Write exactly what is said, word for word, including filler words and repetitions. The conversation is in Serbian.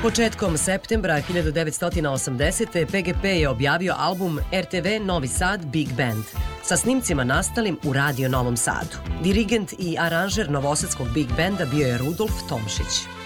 Početkom septembra hiljadu devetsto osamdesete. P G P je objavio album R T V Novi Sad Big Band sa snimcima nastalim u Radio Novom Sadu. Dirigent i aranžer novosadskog Big Banda bio je Rudolf Tomšić.